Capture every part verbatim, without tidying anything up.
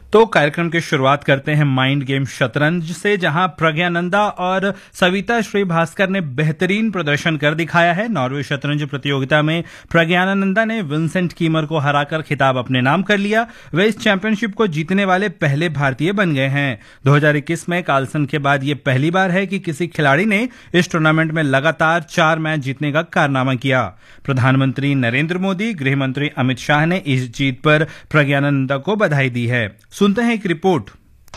तो कार्यक्रम की शुरुआत करते हैं माइंड गेम शतरंज से, जहां प्रज्ञानंदा और सविता श्रीभास्कर ने बेहतरीन प्रदर्शन कर दिखाया है। नॉर्वे शतरंज प्रतियोगिता में प्रज्ञानंदा ने विंसेंट कीमर को हराकर खिताब अपने नाम कर लिया। वे इस चैंपियनशिप को जीतने वाले पहले भारतीय बन गए हैं। दो हज़ार इक्कीस में कार्लसन के बाद यह पहली बार है कि किसी खिलाड़ी ने इस टूर्नामेंट में लगातार चार मैच जीतने का कारनामा किया। प्रधानमंत्री नरेंद्र मोदी, गृह मंत्री अमित शाह ने इस जीत पर प्रज्ञानंदा को बधाई दी है। सुनते हैं एक रिपोर्ट।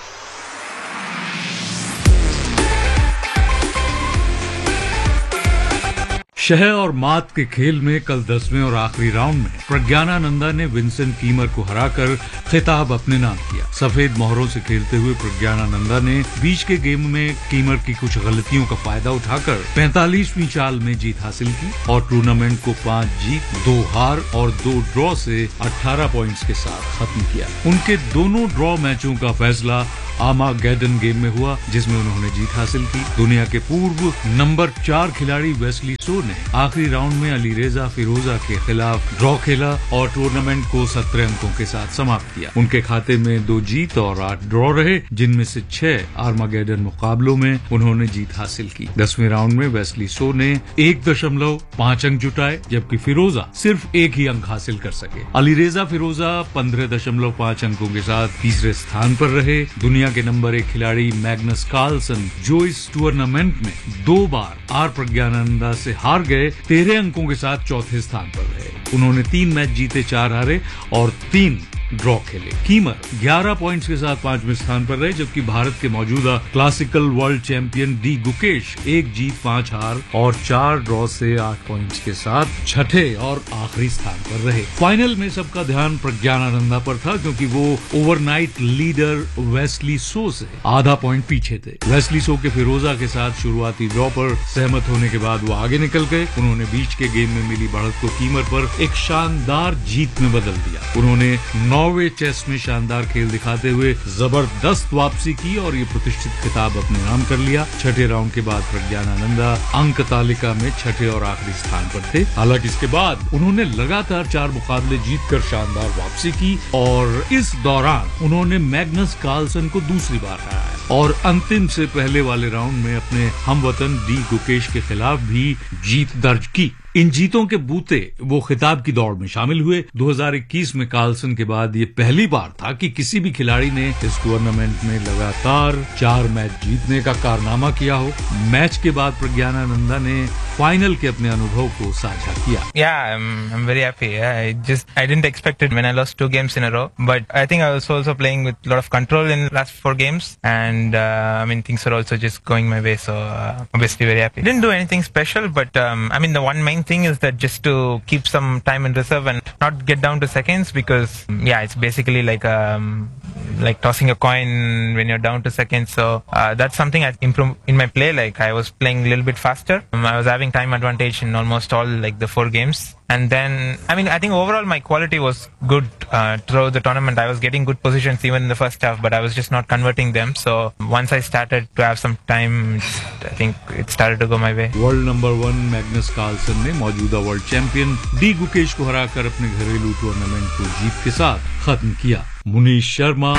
शह और मात के खेल में कल दसवें और आखिरी राउंड में प्रज्ञानानंदा ने विंसेंट कीमर को हराकर खिताब अपने नाम किया। सफेद मोहरों से खेलते हुए प्रज्ञानानंदा ने बीच के गेम में कीमर की कुछ गलतियों का फायदा उठाकर पैंतालीसवीं चाल में जीत हासिल की और टूर्नामेंट को पांच जीत, दो हार और दो ड्रॉ से अठारह पॉइंट्स के साथ खत्म किया। उनके दोनों ड्रॉ मैचों का फैसला आर्मागेडन गेम में हुआ, जिसमें उन्होंने जीत हासिल की। दुनिया के पूर्व नंबर चार खिलाड़ी वेस्ली सो ने आखिरी राउंड में अलीरेजा फिरोजा के खिलाफ ड्रॉ खेला और टूर्नामेंट को सत्रह अंकों के साथ समाप्त किया। उनके खाते में दो जीत और आठ ड्रॉ रहे, जिनमें से छह आर्मागेडन मुकाबलों में उन्होंने जीत हासिल की। दसवें राउंड में वेस्ली सो ने एक दशमलव पांच अंक जुटाए, जबकि फिरोजा सिर्फ एक ही अंक हासिल कर सके। अलीरेजा फिरोजा पंद्रह दशमलव पांच अंकों के साथ तीसरे स्थान पर रहे। दुनिया के नंबर एक खिलाड़ी मैग्नस कार्लसन, जो इस टूर्नामेंट में दो बार आर प्रज्ञानंदा से हार गए, तेरह अंकों के साथ चौथे स्थान पर रहे। उन्होंने तीन मैच जीते, चार हारे और तीन ड्रॉ खेले। कीमर ग्यारह पॉइंट्स के साथ पांचवें स्थान पर रहे, जबकि भारत के मौजूदा classical world champion D Gukesh एक जीत, पांच हार और चार ड्रॉ से आठ पॉइंट्स के साथ छठे और आखिरी स्थान पर रहे। फाइनल में सबका ध्यान प्रज्ञानानंदा पर था, क्योंकि वो ओवरनाइट लीडर वेस्ली सो से आधा पॉइंट पीछे थे। वेस्ली सो के फिरोजा के साथ शुरुआती ड्रॉ पर सहमत होने के बाद वो आगे निकल गए। उन्होंने बीच के गेम में मिली बढ़त को कीमर पर एक शानदार जीत में बदल दिया। उन्होंने नॉर्वे चेस में शानदार खेल दिखाते हुए जबरदस्त वापसी की और ये प्रतिष्ठित खिताब अपने नाम कर लिया। छठे राउंड के बाद प्रज्ञानानंदा अंक तालिका में छठे और आखिरी स्थान पर थे। हालांकि इसके बाद उन्होंने लगातार चार मुकाबले जीतकर शानदार वापसी की और इस दौरान उन्होंने मैग्नस कार्लसन को दूसरी बार हराया और अंतिम से पहले वाले राउंड में अपने हमवतन डी गुकेश के खिलाफ भी जीत दर्ज की। इन जीतों के बूते वो खिताब की दौड़ में शामिल हुए। दो हज़ार इक्कीस में कार्लसन के बाद ये पहली बार था कि किसी भी खिलाड़ी ने इस टूर्नामेंट में लगातार चार मैच जीतने का कारनामा किया हो। मैच के बाद प्रज्ञानानंदा ने फाइनल के अपने अनुभव को साझा किया। Yeah, I'm, I'm very happy. I just I didn't expect it when I lost two games in a row, but I think I was also playing with a lot of control in the last four games, and uh, I mean things are also just going my way, so uh, obviously very happy. Didn't do anything special, but um, I mean the one main thing is that just to keep some time in reserve and not get down to seconds, because yeah, it's basically like um like tossing a coin when you're down to seconds. So uh, that's something I improved in my play. Like I was playing a little bit faster. Um, I was having time advantage in almost all like the four games. And then, I mean, I think overall my quality was good uh, throughout the tournament. I was getting good positions even in the first half, but I was just not converting them. So once I started to have some time, just, I think it started to go my way. World number one Magnus Carlsen ने मौजूदा world champion D Gukesh को हराकर अपने घरेलू tournament को जीत के साथ खत्म किया। मुनीश शर्मा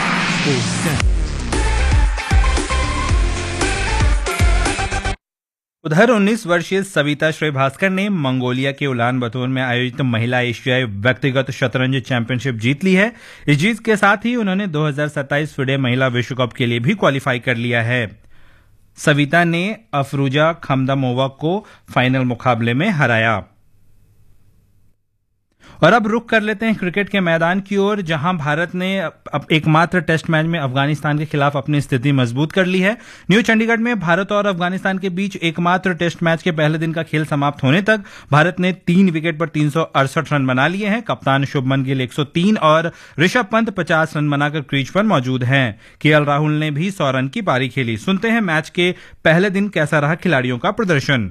को उधर उन्नीस वर्षीय सविता श्रीभास्कर ने मंगोलिया के उलान बतोर में आयोजित महिला एशियाई व्यक्तिगत शतरंज चैंपियनशिप जीत ली है। इस जीत के साथ ही उन्होंने दो हज़ार सत्ताईस फिडे महिला विश्व कप के लिए भी क्वालिफाई कर लिया है। सविता ने अफरूजा खमदामोवा को फाइनल मुकाबले में हराया। और अब रुक कर लेते हैं क्रिकेट के मैदान की ओर, जहां भारत ने एकमात्र टेस्ट मैच में अफगानिस्तान के खिलाफ अपनी स्थिति मजबूत कर ली है। न्यू चंडीगढ़ में भारत और अफगानिस्तान के बीच एकमात्र टेस्ट मैच के पहले दिन का खेल समाप्त होने तक भारत ने तीन विकेट पर तीन सौ अड़सठ रन बना लिए हैं। कप्तान शुभमन गिल एक सौ तीन और ऋषभ पंत पचास रन बनाकर क्रीज पर मौजूद हैं। केएल राहुल ने भी सौ रन की पारी खेली। सुनते हैं मैच के पहले दिन कैसा रहा खिलाड़ियों का प्रदर्शन।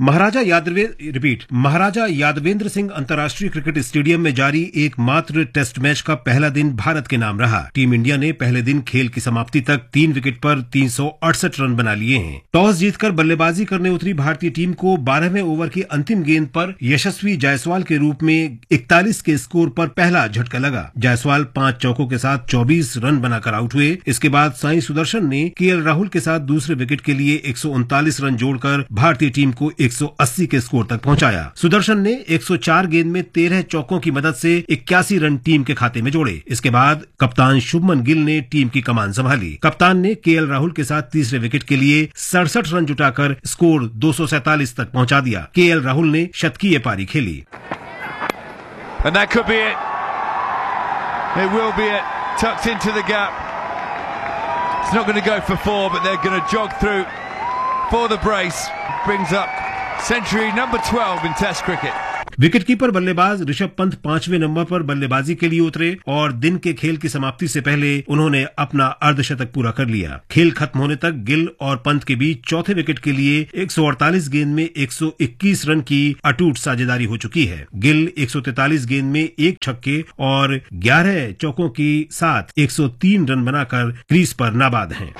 महाराजा यादवे रिपीट महाराजा यादवेंद्र सिंह अंतर्राष्ट्रीय क्रिकेट स्टेडियम में जारी एकमात्र टेस्ट मैच का पहला दिन भारत के नाम रहा। टीम इंडिया ने पहले दिन खेल की समाप्ति तक तीन विकेट पर तीन सौ अड़सठ रन बना लिए हैं। टॉस जीतकर बल्लेबाजी करने उतरी भारतीय टीम को बारहवें ओवर की अंतिम गेंद पर यशस्वी जायसवाल के रूप में इकतालीस के स्कोर पर पहला झटका लगा। जायसवाल पांच चौकों के साथ चौबीस रन बनाकर आउट हुए। इसके बाद साई सुदर्शन ने केएल राहुल के साथ दूसरे विकेट के लिए एक सौ उनतालीस रन जोड़कर भारतीय टीम को एक सौ अस्सी के स्कोर तक पहुंचाया। सुदर्शन ने एक सौ चार गेंद में तेरह चौकों की मदद से इक्यासी रन टीम के खाते में जोड़े। इसके बाद कप्तान शुभमन गिल ने टीम की कमान संभाली। कप्तान ने केएल राहुल के साथ तीसरे विकेट के लिए सड़सठ रन जुटाकर स्कोर दो सौ सैंतालीस तक पहुंचा दिया। केएल राहुल ने शतकीय पारी खेली। And that could be it. It will be it. Tucked into the gap. It's not going to go for four, but they're going to jog through for the brace. Brings up century number twelve in Test cricket. Wicketkeeper बल्लेबाज ऋषभ पंत पांचवें number पर बल्लेबाजी के लिए उतरे और दिन के खेल की समाप्ति से पहले उन्होंने अपना अर्धशतक पूरा कर लिया। खेल खत्म होने तक गिल और पंत के बीच चौथे विकेट के लिए एक सौ अड़तालीस गेंद में एक सौ इक्कीस रन की अटूट साझेदारी हो चुकी है। गिल एक सौ तैंतालीस गेंद में एक छक्के और ग्यारह चौकों के साथ एक सौ तीन रन बनाकर क्रीज पर नाबाद हैं।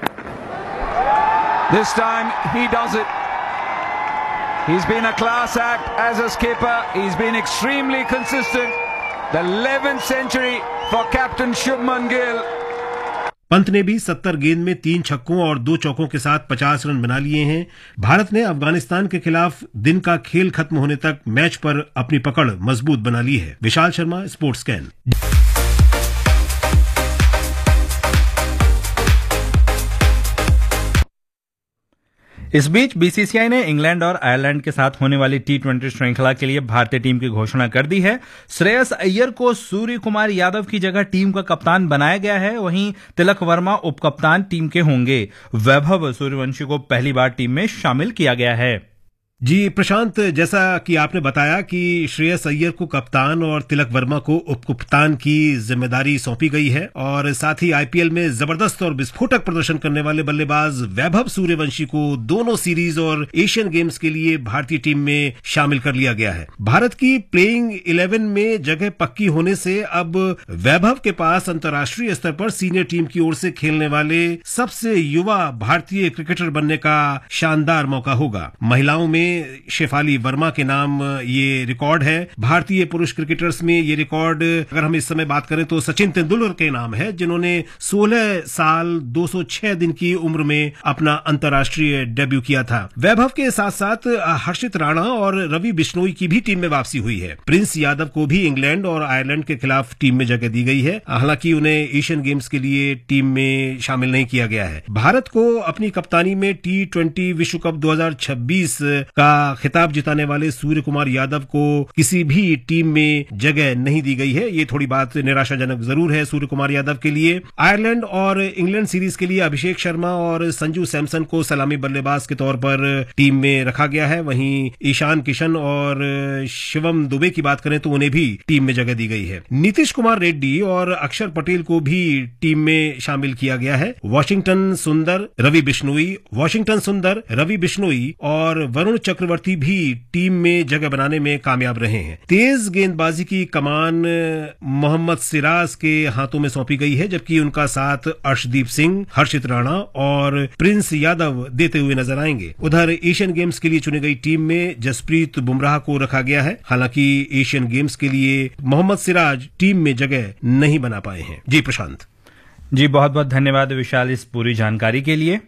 This time he does it. He's been a class act as a skipper. He's been extremely consistent. The eleventh century for Captain Shubman Gill. Pant ने भी सत्तर गेंद में तीन छक्कों और दो चौकों के साथ पचास रन बना लिए हैं। भारत ने अफगानिस्तान के खिलाफ दिन का खेल खत्म होने तक मैच पर अपनी पकड़ मजबूत बना ली है। Vishal Sharma, sports scan. इस बीच बीसीसीआई ने इंग्लैंड और आयरलैंड के साथ होने वाली टी ट्वेंटी श्रृंखला के लिए भारतीय टीम की घोषणा कर दी है। श्रेयस अय्यर को सूर्य कुमार यादव की जगह टीम का कप्तान बनाया गया है। वहीं तिलक वर्मा उपकप्तान टीम के होंगे। वैभव सूर्यवंशी को पहली बार टीम में शामिल किया गया है। जी प्रशांत, जैसा कि आपने बताया कि श्रेयस अय्यर को कप्तान और तिलक वर्मा को उपकप्तान की जिम्मेदारी सौंपी गई है और साथ ही आईपीएल में जबरदस्त और विस्फोटक प्रदर्शन करने वाले बल्लेबाज वैभव सूर्यवंशी को दोनों सीरीज और एशियन गेम्स के लिए भारतीय टीम में शामिल कर लिया गया है। भारत की प्लेइंग इलेवन में जगह पक्की होने से अब वैभव के पास अंतर्राष्ट्रीय स्तर पर सीनियर टीम की ओर से खेलने वाले सबसे युवा भारतीय क्रिकेटर बनने का शानदार मौका होगा। महिलाओं में शेफाली वर्मा के नाम ये रिकॉर्ड है। भारतीय पुरुष क्रिकेटर्स में ये रिकॉर्ड अगर हम इस समय बात करें तो सचिन तेंदुलकर के नाम है, जिन्होंने सोलह साल दो सौ छह दिन की उम्र में अपना अंतर्राष्ट्रीय डेब्यू किया था। वैभव के साथ साथ हर्षित राणा और रवि बिश्नोई की भी टीम में वापसी हुई है। प्रिंस यादव को भी इंग्लैंड और आयरलैंड के खिलाफ टीम में जगह दी गई है। हालांकि उन्हें एशियन गेम्स के लिए टीम में शामिल नहीं किया गया है। भारत को अपनी कप्तानी में टी ट्वेंटी विश्व कप दो हजार छब्बीस का खिताब जिताने वाले सूर्य कुमार यादव को किसी भी टीम में जगह नहीं दी गई है। ये थोड़ी बात निराशाजनक जरूर है सूर्य कुमार यादव के लिए। आयरलैंड और इंग्लैंड सीरीज के लिए अभिषेक शर्मा और संजू सैमसन को सलामी बल्लेबाज के तौर पर टीम में रखा गया है। वहीं ईशान किशन और शिवम दुबे की बात करें तो उन्हें भी टीम में जगह दी गई है। नीतीश कुमार रेड्डी और अक्षर पटेल को भी टीम में शामिल किया गया है। वॉशिंगटन सुंदर, रवि बिश्नोई वॉशिंगटन सुंदर रवि बिश्नोई और वरुण चक्रवर्ती भी टीम में जगह बनाने में कामयाब रहे हैं। तेज गेंदबाजी की कमान मोहम्मद सिराज के हाथों में सौंपी गई है, जबकि उनका साथ अर्शदीप सिंह, हर्षित राणा और प्रिंस यादव देते हुए नजर आएंगे। उधर एशियन गेम्स के लिए चुनी गई टीम में जसप्रीत बुमराह को रखा गया है। हालांकि एशियन गेम्स के लिए मोहम्मद सिराज टीम में जगह नहीं बना पाए हैं। जी प्रशांत। जी बहुत बहुत धन्यवाद विशाल इस पूरी जानकारी के लिए।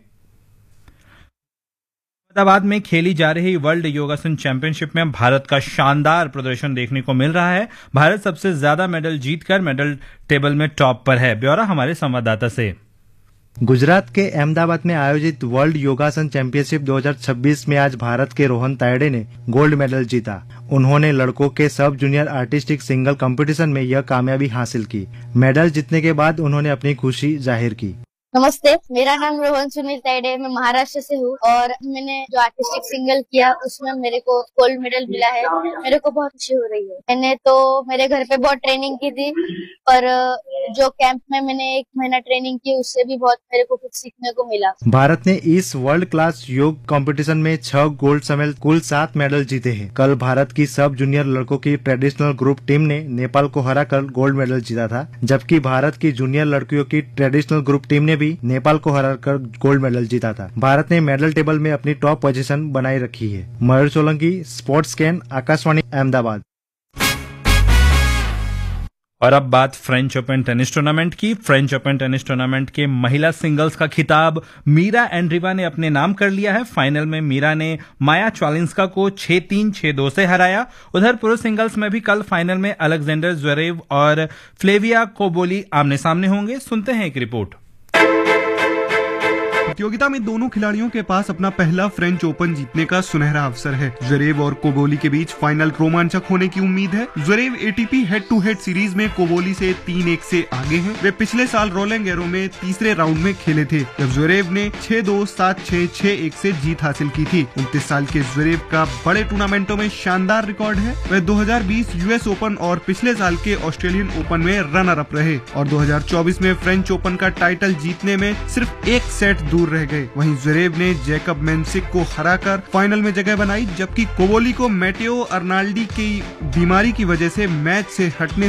अहमदाबाद में खेली जा रही वर्ल्ड योगासन चैंपियनशिप में भारत का शानदार प्रदर्शन देखने को मिल रहा है। भारत सबसे ज्यादा मेडल जीतकर मेडल टेबल में टॉप पर है। ब्यौरा हमारे संवाददाता से। गुजरात के अहमदाबाद में आयोजित वर्ल्ड योगासन चैंपियनशिप दो हज़ार छब्बीस में आज भारत के रोहन तायडे ने गोल्ड मेडल जीता। उन्होंने लड़कों के सब जूनियर आर्टिस्टिक सिंगल कंपटीशन में यह कामयाबी हासिल की। मेडल जीतने के बाद उन्होंने अपनी खुशी जाहिर की। नमस्ते, मेरा नाम रोहन सुनील तायडे, मैं महाराष्ट्र से हूँ और मैंने जो आर्टिस्टिक सिंगल किया उसमें मेरे को गोल्ड मेडल मिला है। मेरे को बहुत खुशी हो रही है। मैंने तो मेरे घर पे बहुत ट्रेनिंग की थी और जो कैंप में मैंने एक महीना ट्रेनिंग की उससे भी बहुत मेरे को कुछ सीखने को मिला। भारत ने इस वर्ल्ड क्लास योग कंपटीशन में छह गोल्ड समेत कुल सात मेडल जीते हैं। कल भारत की सब जूनियर लड़कों की ट्रेडिशनल ग्रुप टीम ने नेपाल को हराकर गोल्ड मेडल जीता था, जबकि भारत की जूनियर लड़कियों की ट्रेडिशनल ग्रुप टीम ने भी नेपाल को हराकर गोल्ड मेडल जीता था। भारत ने मेडल टेबल में अपनी टॉप पोजीशन बनाए रखी है। मयूर सोलंकी, स्पोर्ट्स स्कैन, आकाशवाणी अहमदाबाद। और अब बात फ्रेंच ओपन टेनिस टूर्नामेंट की। फ्रेंच ओपन टेनिस टूर्नामेंट के महिला सिंगल्स का खिताब मीरा एंड्रीवा ने अपने नाम कर लिया है। फाइनल में मीरा ने माया च्वालिंस्का को छह तीन छह दो से हराया। उधर पुरुष सिंगल्स में भी कल फाइनल में अलेक्जेंडर ज्वेरेव और फ्लेविया कोबोली आमने सामने होंगे। सुनते हैं एक रिपोर्ट। प्रतियोगिता में दोनों खिलाड़ियों के पास अपना पहला फ्रेंच ओपन जीतने का सुनहरा अवसर है। ज्वेरेव और कोबोली के बीच फाइनल रोमांचक होने की उम्मीद है। Zverev ATP head to head series में कोबोली से तीन एक से आगे हैं। वे पिछले साल रोलैंड गैरो में तीसरे राउंड में खेले थे, जब ज्वेरेव ने छह दो, सात छह, छह एक से जीत हासिल की थी। उनतीस साल के ज्वेरेव का बड़े टूर्नामेंटों में शानदार रिकॉर्ड है। वे दो हज़ार बीस यूएस ओपन और पिछले साल के ऑस्ट्रेलियन ओपन में रनर अप रहे और दो हज़ार चौबीस में फ्रेंच ओपन का टाइटल जीतने में सिर्फ एक सेट दूर रह गए। वहीं ज्वेरेव ने जैकब मेंसिक को हराकर फाइनल में जगह बनाई, जबकि कोबोली को मैटेओ अर्नाल्डी की बीमारी की वजह से मैच से हटने